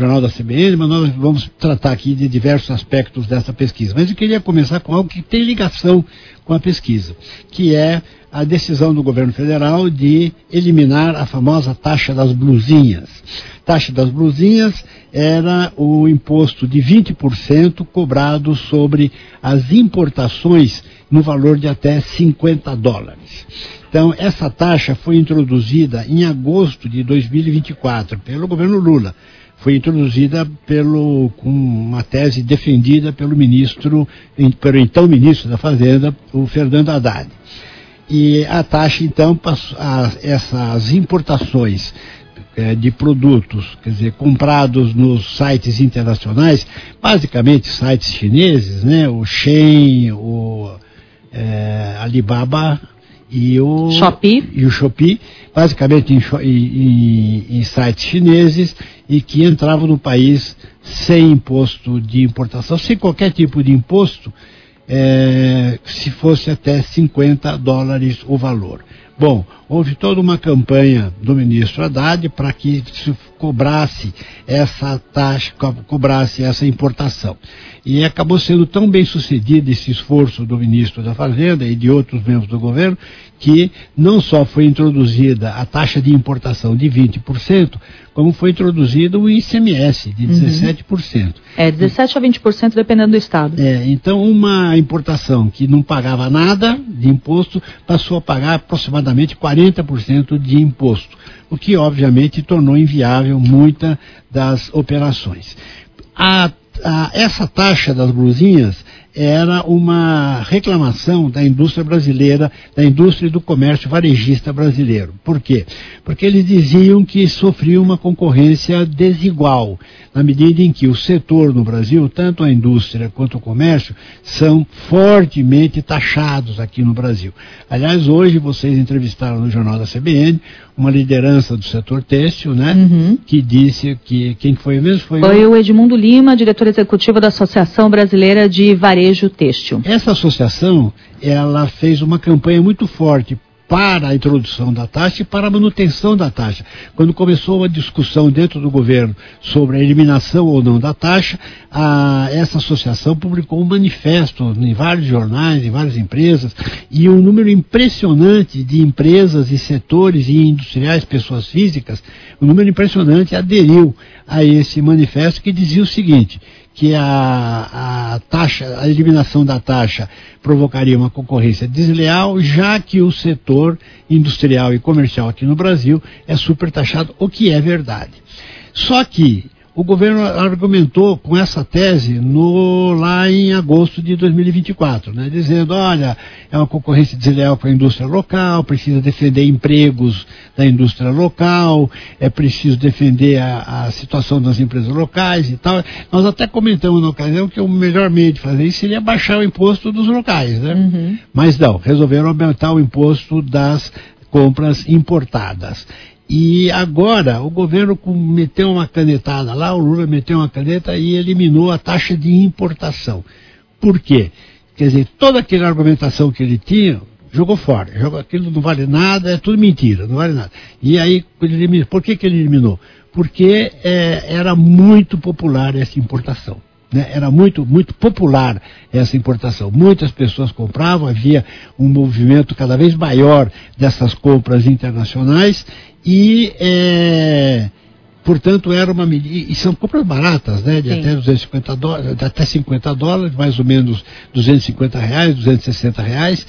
Jornal da CBN, mas nós vamos tratar aqui de diversos aspectos dessa pesquisa. Mas eu queria começar com algo que tem ligação com a pesquisa, que é a decisão do governo federal de eliminar a famosa taxa das blusinhas. Taxa das blusinhas era o imposto de 20% cobrado sobre as importações no valor de até $50. Então, essa taxa foi introduzida em agosto de 2024 pelo governo Lula. Foi introduzida com uma tese defendida pelo então ministro da Fazenda, o Fernando Haddad. E a taxa, então, essas importações de produtos, quer dizer, comprados nos sites internacionais, basicamente sites chineses, né, o Shein, o Alibaba e o Shopee, basicamente em sites chineses, e que entravam no país sem imposto de importação, sem qualquer tipo de imposto, se fosse até $50 o valor. Bom, houve toda uma campanha do ministro Haddad para que se cobrasse essa taxa, cobrasse essa importação. E acabou sendo tão bem sucedido esse esforço do ministro da Fazenda e de outros membros do governo, que não só foi introduzida a taxa de importação de 20%, como foi introduzido o ICMS de 17%. 17% a 20% dependendo do estado. Então uma importação que não pagava nada de imposto passou a pagar aproximadamente 40% de imposto, o que obviamente tornou inviável muitas das operações. Essa taxa das blusinhas era uma reclamação da indústria brasileira, da indústria do comércio varejista brasileiro. Por quê? Porque eles diziam que sofriam uma concorrência desigual, na medida em que o setor no Brasil, tanto a indústria quanto o comércio, são fortemente taxados aqui no Brasil. Aliás, hoje vocês entrevistaram no Jornal da CBN uma liderança do setor têxtil, né? Que disse que, quem foi mesmo? Foi o Edmundo Lima, diretor executivo da Associação Brasileira de Varejo Têxtil. Essa associação, ela fez uma campanha muito forte para a introdução da taxa e para a manutenção da taxa. Quando começou a discussão dentro do governo sobre a eliminação ou não da taxa, essa associação publicou um manifesto em vários jornais, em várias empresas, e um número impressionante de empresas e setores e industriais, pessoas físicas, um número impressionante aderiu a esse manifesto, que dizia o seguinte: que a eliminação da taxa provocaria uma concorrência desleal, já que o setor industrial e comercial aqui no Brasil é supertaxado, o que é verdade. Só que o governo argumentou com essa tese lá em agosto de 2024, né, dizendo, olha, é uma concorrência desleal com a indústria local, precisa defender empregos da indústria local, é preciso defender a situação das empresas locais e tal. Nós até comentamos na ocasião que o melhor meio de fazer isso seria baixar o imposto dos locais, né? Mas não, resolveram aumentar o imposto das compras importadas. E agora o governo meteu uma canetada lá, o Lula meteu uma caneta e eliminou a taxa de importação. Por quê? Quer dizer, toda aquela argumentação que ele tinha, jogou fora. Aquilo não vale nada, é tudo mentira, não vale nada. E aí, por que ele eliminou? Porque era muito popular essa importação. Né? Era muito, muito popular essa importação. Muitas pessoas compravam, havia um movimento cada vez maior dessas compras internacionais e, portanto, era uma medida, e são compras baratas, né, de até $250, de até $50, mais ou menos R$250, R$260,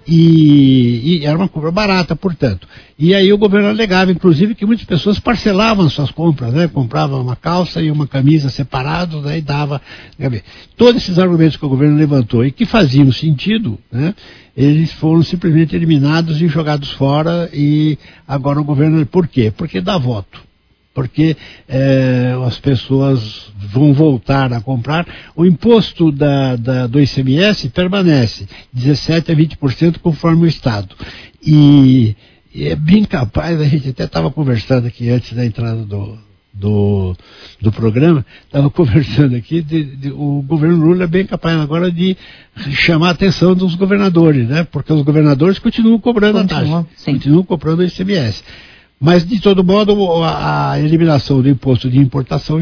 e era uma compra barata, portanto. E aí o governo alegava, inclusive, que muitas pessoas parcelavam suas compras, né, compravam uma calça e uma camisa separados, né, e dava. Todos esses argumentos que o governo levantou e que faziam sentido, né, eles foram simplesmente eliminados e jogados fora, e agora o governo, por quê? Porque dá voto. Porque as pessoas vão voltar a comprar. O imposto do ICMS permanece 17% a 20% conforme o Estado. E é bem capaz, a gente até estava conversando aqui antes da entrada do programa, estava conversando aqui, o governo Lula é bem capaz agora de chamar a atenção dos governadores, né? Porque os governadores continuam cobrando a taxa, continuam cobrando o ICMS. Mas, de todo modo, a eliminação do imposto de importação